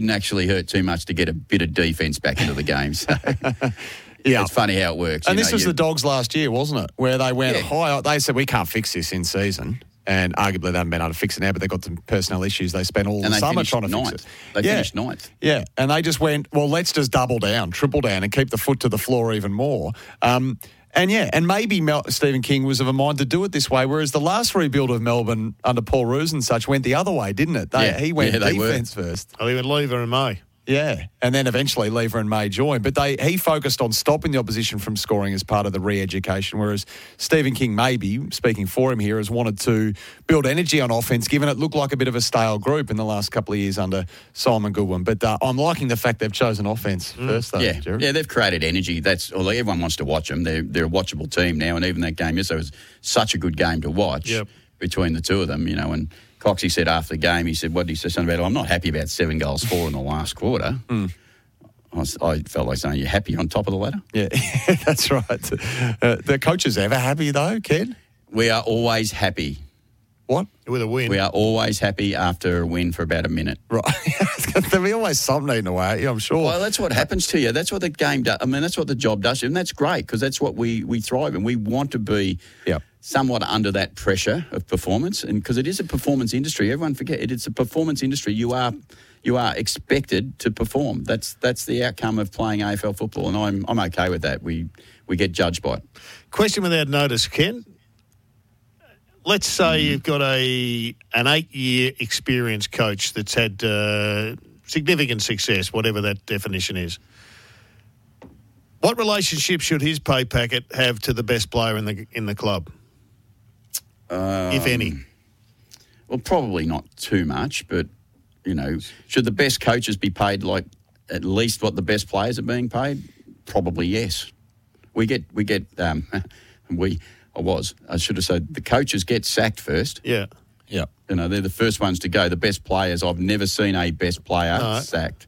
didn't actually hurt too much to get a bit of defence back into the game. So Yeah. it's funny how it works. And this was the Dogs last year, wasn't it? Where they went high. They said, we can't fix this in season. And arguably they haven't been able to fix it now, but they've got some personnel issues. They spent all the summer trying to fix it. They finished ninth. Yeah, and they just went, well, let's just double down, triple down, and keep the foot to the floor even more. And maybe Stephen King was of a mind to do it this way, whereas the last rebuild of Melbourne under Paul Roos and such went the other way, didn't it? He went defence first. Oh, he went Lever and May. Yeah, and then eventually Lever and May joined. But he focused on stopping the opposition from scoring as part of the re-education, whereas Stephen King, maybe, speaking for him here, has wanted to build energy on offence, given it looked like a bit of a stale group in the last couple of years under Simon Goodwin. But I'm liking the fact they've chosen offence first, though, Jared. Yeah, they've created energy. Everyone wants to watch them. They're a watchable team now, and even that game yesterday was such a good game to watch between the two of them, and Coxie said after the game, he said, what did he say? Something about, I'm not happy about 7 goals for in the last quarter. I felt like saying, you're happy on top of the ladder? Yeah, that's right. The coaches ever happy, though, Ken? We are always happy. What? With a win. We are always happy after a win for about a minute. Right. There'll be always something eating away at you, I'm sure. Well, that's what happens to you. That's what the game does. I mean, that's what the job does. And that's great because that's what we thrive in. We want to be somewhat under that pressure of performance. And because it is a performance industry. Everyone forget it's a performance industry. You are expected to perform. That's the outcome of playing AFL football. And I'm okay with that. We get judged by it. Question without notice, Ken. Let's say you've got an 8-year experienced coach that's had significant success, whatever that definition is. What relationship should his pay packet have to the best player in the club, if any? Well, probably not too much, but should the best coaches be paid like at least what the best players are being paid? Probably yes. I should have said the coaches get sacked first. Yeah. Yeah. They're the first ones to go. The best players, I've never seen a best player sacked.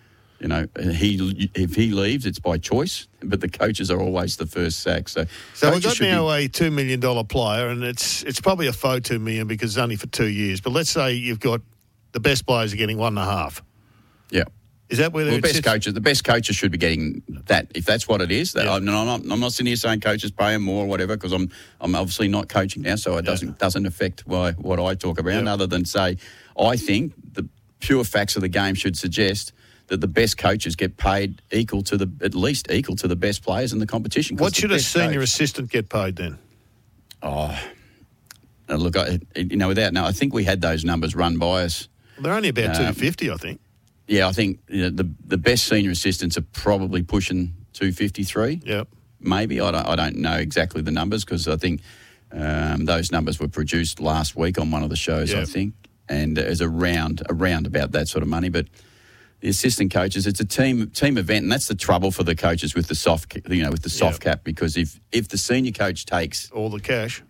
If he leaves, it's by choice, but the coaches are always the first sacked. So we've got now a $2 million player, and it's probably a faux $2 million because it's only for 2 years. But let's say you've got the best players are getting 1.5. Yeah. Is that where the best coaches should be getting that, if that's what it is. I'm not sitting here saying coaches pay them more or whatever because I'm obviously not coaching now, so it doesn't affect what I talk about other than say I think the pure facts of the game should suggest that the best coaches get paid at least equal to the best players in the competition. What should a senior assistant get paid then? Look, I think we had those numbers run by us. Well, they're only about $250, I think. Yeah, I think the best senior assistants are probably pushing 253. Yep. Maybe. I don't know exactly the numbers because I think those numbers were produced last week on one of the shows, I think, and it was around about that sort of money. But the assistant coaches, it's a team event, and that's the trouble for the coaches with the soft cap because if the senior coach takes all the cash,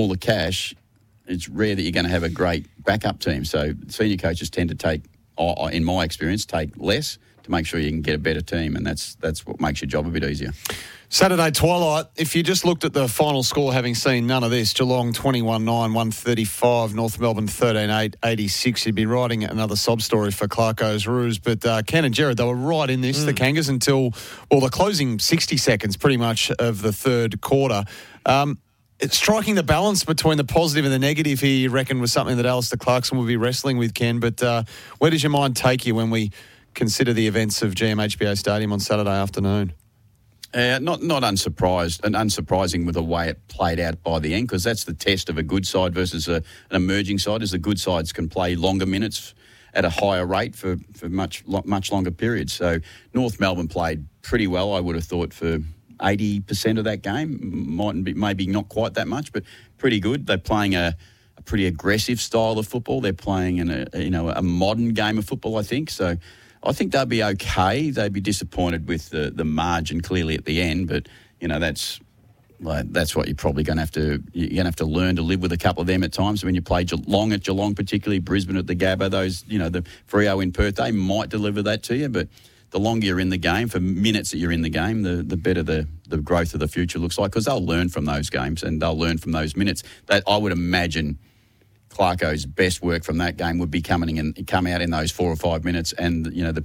it's rare that you're going to have a great backup team. So senior coaches tend to take, in my experience, take less to make sure you can get a better team, and that's what makes your job a bit easier. Saturday twilight, if you just looked at the final score, having seen none of this, Geelong 21-9, 135, North Melbourne 13-8, 86, you'd be writing another sob story for Clarko's Roos. But Ken and Jared, they were right in this, the Kangas, until, the closing 60 seconds pretty much of the third quarter. It's striking the balance between the positive and the negative here, you reckon, was something that Alistair Clarkson would be wrestling with, Ken. But where does your mind take you when we consider the events of GMHBA Stadium on Saturday afternoon? Not unsurprised and unsurprising with the way it played out by the end, because that's the test of a good side versus an emerging side, is the good sides can play longer minutes at a higher rate for much longer periods. So North Melbourne played pretty well, I would have thought, for 80% of that game. Maybe not quite that much, but pretty good. They're playing a pretty aggressive style of football. They're playing a modern game of football, I think. So I think they'll be okay. They'd be disappointed with the margin clearly at the end, but that's what you're probably going to have to. You're going to have to learn to live with a couple of them at times. When you play Geelong at Geelong, particularly Brisbane at the Gabba, those the Freo in Perth, they might deliver that to you, but the longer you're in the game, for minutes that you're in the game, the better the growth of the future looks like, because they'll learn from those games and they'll learn from those minutes. That I would imagine Clarko's best work from that game would be come out in those 4 or 5 minutes, and the